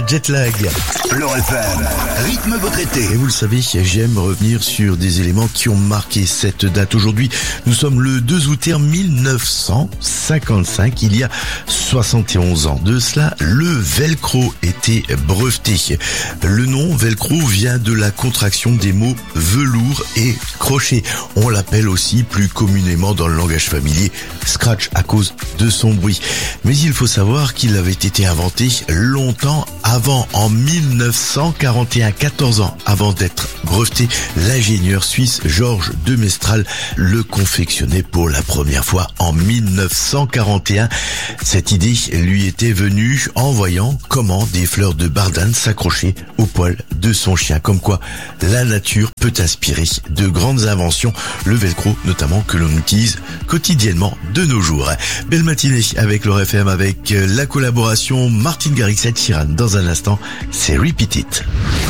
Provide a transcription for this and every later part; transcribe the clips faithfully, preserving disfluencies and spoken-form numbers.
Jetlag. L'Or F M, rythme votre été. Et vous le savez, j'aime revenir sur des éléments qui ont marqué cette date. Aujourd'hui, nous sommes le deux août mille neuf cent cinquante-cinq. Il y a soixante et onze ans de cela, le velcro était breveté. Le nom velcro vient de la contraction des mots velours et crochet. On l'appelle aussi plus communément dans le langage familier scratch à cause de son bruit. Mais il faut savoir qu'il avait été inventé longtemps avant, en mille neuf cent quarante et un, quatorze ans avant d'être breveté. L'ingénieur suisse Georges de Mestral le confectionnait pour la première fois en mille neuf cent quarante et un. Cette idée lui était venue en voyant comment des fleurs de bardane s'accrochaient au poil de son chien. Comme quoi, la nature peut inspirer de grandes inventions, le velcro notamment, que l'on utilise quotidiennement de nos jours. Belle matinée avec l'Or F M, avec la collaboration Martin Garrix et Sheeran. Dans un instant, c'est Repeat It.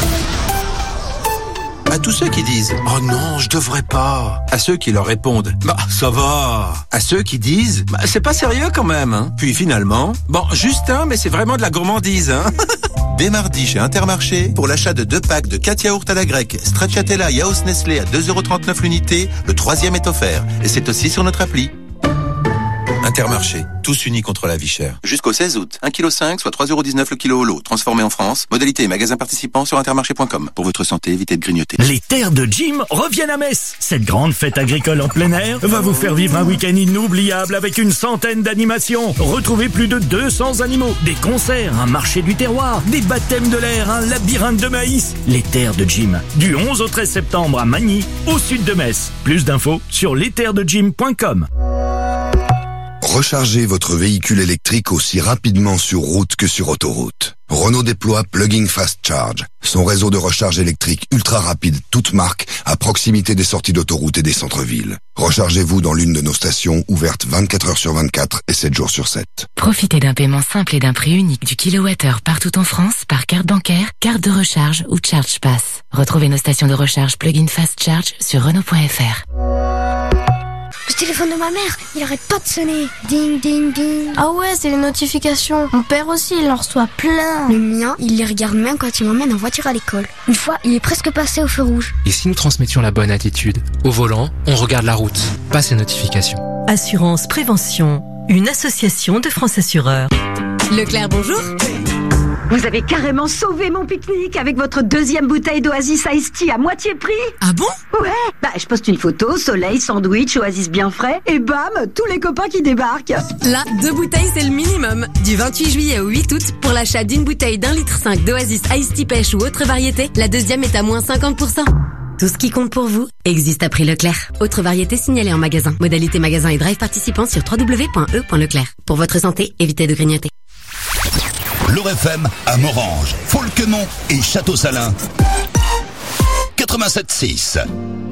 À tous ceux qui disent « Oh non, je devrais pas », à ceux qui leur répondent « Bah, ça va », à ceux qui disent « Bah, c'est pas sérieux quand même, hein ». Puis finalement, bon, juste un, mais c'est vraiment de la gourmandise, hein. Dès mardi chez Intermarché, pour l'achat de deux packs de quatre yaourts à la grecque, Stracciatella Yaourt Nestlé à deux euros trente-neuf l'unité, le troisième est offert. Et c'est aussi sur notre appli. Intermarché, tous unis contre la vie chère. Jusqu'au seize août, un virgule cinq kilos, soit trois euros dix-neuf le kilo au lot, transformé en France. Modalité et magasin participant sur intermarché point com. Pour votre santé, évitez de grignoter. Les terres de Jim reviennent à Metz. Cette grande fête agricole en plein air va vous faire vivre un week-end inoubliable avec une centaine d'animations. Retrouvez plus de deux cents animaux, des concerts, un marché du terroir, des baptêmes de l'air, un labyrinthe de maïs. Les terres de Jim, du onze au treize septembre à Magny, au sud de Metz. Plus d'infos sur les terres de jim point com. Rechargez votre véhicule électrique aussi rapidement sur route que sur autoroute. Renault déploie Plug-in Fast Charge, son réseau de recharge électrique ultra rapide, toute marque, à proximité des sorties d'autoroute et des centres-villes. Rechargez-vous dans l'une de nos stations, ouvertes vingt-quatre heures sur vingt-quatre et sept jours sur sept. Profitez d'un paiement simple et d'un prix unique du kilowattheure partout en France par carte bancaire, carte de recharge ou Charge Pass. Retrouvez nos stations de recharge Plug-in Fast Charge sur Renault point F R. Le téléphone de ma mère, il arrête pas de sonner. Ding, ding, ding. Ah ouais, c'est les notifications. Mon père aussi, il en reçoit plein. Le mien, il les regarde même quand il m'emmène en voiture à l'école. Une fois, il est presque passé au feu rouge. Et si nous transmettions la bonne attitude? Au volant, on regarde la route, pas ses notifications. Assurance Prévention, une association de France Assureurs. Leclerc, bonjour. Vous avez carrément sauvé mon pique-nique avec votre deuxième bouteille d'Oasis Iced Tea à moitié prix. Ah bon? Ouais. Bah, je poste une photo, soleil, sandwich, Oasis bien frais, et bam, tous les copains qui débarquent. Là, deux bouteilles, c'est le minimum. Du vingt-huit juillet au huit août, pour l'achat d'une bouteille d'un litre cinq d'Oasis Iced Tea pêche ou autre variété, la deuxième est à moins cinquante pour cent. Tout ce qui compte pour vous existe à prix Leclerc. Autre variété signalée en magasin. Modalité magasin et drive participant sur w w w point e point leclerc. Pour votre santé, évitez de grignoter. L'Or F M à Morange, Folquemont et Château-Salins. quatre-vingt-sept virgule six.